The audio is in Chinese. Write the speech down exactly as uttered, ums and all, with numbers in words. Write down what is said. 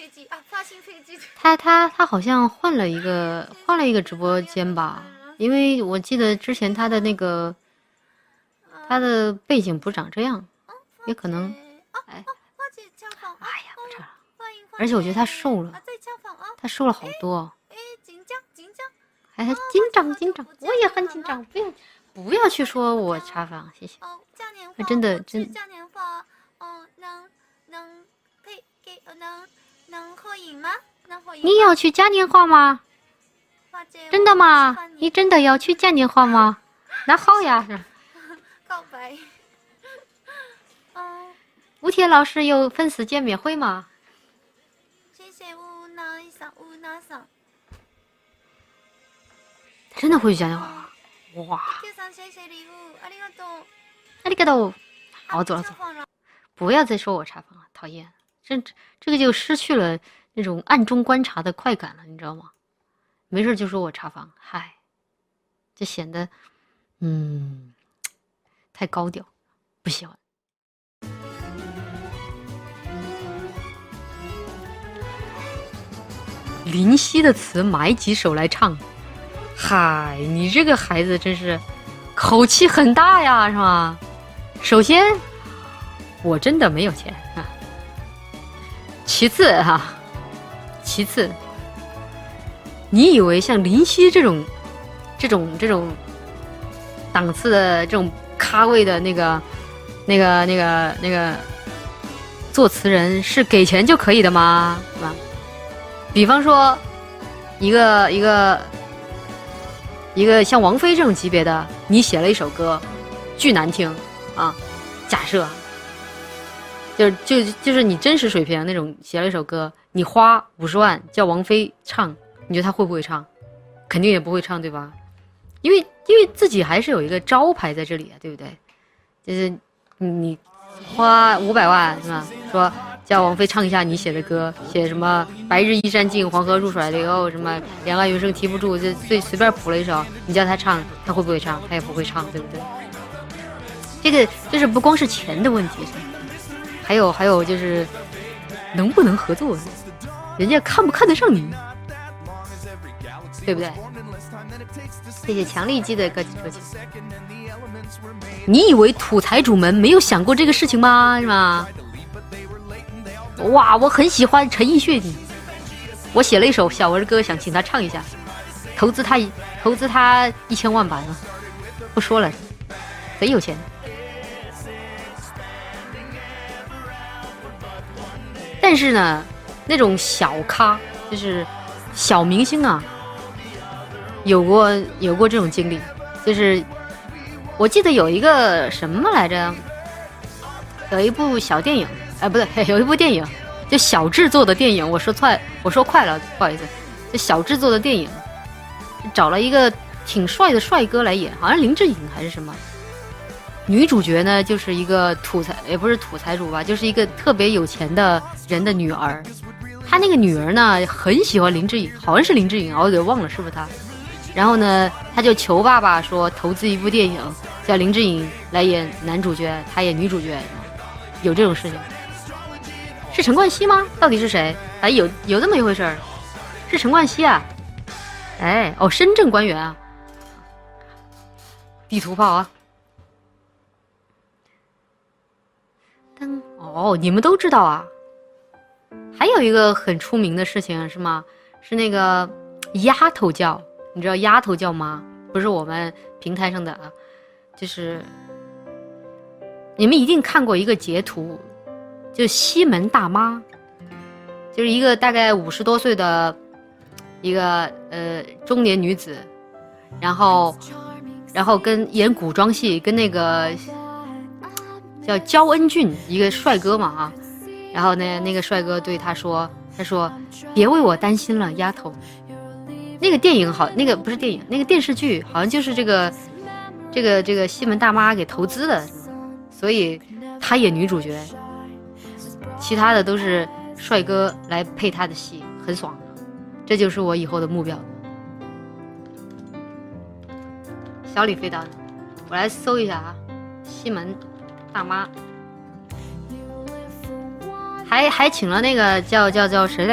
他他他好像换了一个换了一个直播间吧，因为我记得之前他的那个他的背景不长这样，也可能哎哎呀不这了，而且我觉得他瘦了，他瘦了好多。哎，紧张紧张，我也很紧张，不要不要去说我查房，谢谢。真的真。你要去嘉年华吗？真的吗？你真的要去嘉年华吗？那好呀。告白。吴铁老师有粉丝见面会吗？谢谢乌娜桑乌娜桑。真的会去嘉年华吗？哇！阿里嘎多。好，走了走了，不要再说我查房了，讨厌。这这个就失去了那种暗中观察的快感了，你知道吗？没事就说我查房，嗨，这显得嗯太高调，不喜欢。林夕的词买几首来唱，嗨，你这个孩子真是口气很大呀，是吧？首先，我真的没有钱啊。其次哈、啊，其次，你以为像林夕这种、这种、这种档次的、这种咖位的那个、那个、那个、那个作词人是给钱就可以的吗？是吧？比方说，一个一个一个像王菲这种级别的，你写了一首歌，巨难听啊！假设。就是就就是你真实水平那种写了一首歌，你花五十万叫王菲唱，你觉得她会不会唱？肯定也不会唱，对吧？因为因为自己还是有一个招牌在这里啊，对不对？就是你花五百万是吧？说叫王菲唱一下你写的歌，写什么白日依山尽，黄河入水流，什么两岸猿声啼不住，就随随便谱了一首，你叫她唱，她会不会唱？她也不会唱，对不对？这个就是不光是钱的问题。还有还有就是能不能合作，人家看不看得上你，对不对？谢谢强力机的歌曲歌曲。你以为土财主们没有想过这个事情吗？是吧？哇，我很喜欢陈奕迅，我写了一首小儿歌，想请他唱一下，投资他投资他一千万吧，不说了，贼有钱。但是呢，那种小咖就是小明星啊，有过有过这种经历，就是我记得有一个什么来着，有一部小电影，哎，不对，有一部电影，就小制作的电影，我说错，我说快了，不好意思，就小制作的电影，找了一个挺帅的帅哥来演，好像林志颖还是什么。女主角呢，就是一个土财，也不是土财主吧，就是一个特别有钱的人的女儿。她那个女儿呢，很喜欢林志颖，好像是林志颖，我给忘了是不是他。然后呢，她就求爸爸说投资一部电影，叫林志颖来演男主角，她演女主角。有这种事情？是陈冠希吗？到底是谁？哎，有有这么一回事儿，是陈冠希啊。哎，哦，深圳官员啊，地图炮啊。哦，你们都知道啊。还有一个很出名的事情是吗？是那个丫头教，你知道丫头教吗？不是我们平台上的啊，就是你们一定看过一个截图，就西门大妈，就是一个大概五十多岁的一个呃中年女子，然后然后跟演古装戏，跟那个叫焦恩俊，一个帅哥嘛啊，然后呢，那个帅哥对他说：“他说别为我担心了，丫头。”那个电影好，那个不是电影，那个电视剧好像就是这个这个这个西门大妈给投资的，所以他演女主角，其他的都是帅哥来配他的戏，很爽。这就是我以后的目标。小李飞刀，我来搜一下啊，西门大妈，还还请了那个叫叫叫谁来